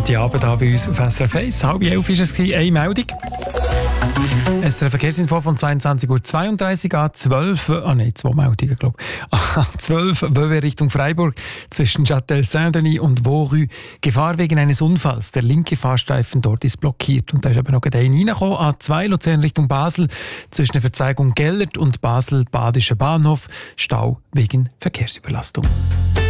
Guten Abend hier bei uns auf SRF 1. 10:30 war es, eine Meldung. SRF Verkehrsinfo von 22:32 Uhr an 12. Zwei Meldungen, glaube ich. 12 Böwe Richtung Freiburg zwischen Châtel-Saint-Denis und Vaurus. Gefahr wegen eines Unfalls. Der linke Fahrstreifen dort ist blockiert. Und da ist aber noch einer reingekommen. A2 Luzern Richtung Basel zwischen der Verzweigung Gellert und Basel-Badischer Bahnhof. Stau wegen Verkehrsüberlastung.